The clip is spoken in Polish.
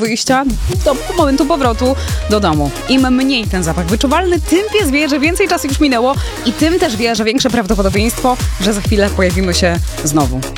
wyjścia do momentu powrotu do domu. Im mniej ten zapach wyczuwalny, tym pies wie, że więcej czasu już minęło i tym też wie, że większe prawdopodobieństwo, że za chwilę pojawimy się znowu.